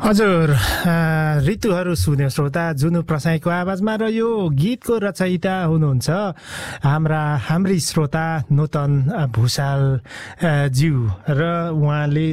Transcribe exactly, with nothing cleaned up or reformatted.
हजुर ऋतुहरू सुन्यो श्रोता जुनु प्रसाईको आवाजमा र यो गीतको रचयिता हुनुहुन्छ हाम्रा हाम्री श्रोता नूतन भुषाल ज्यू र उहाँले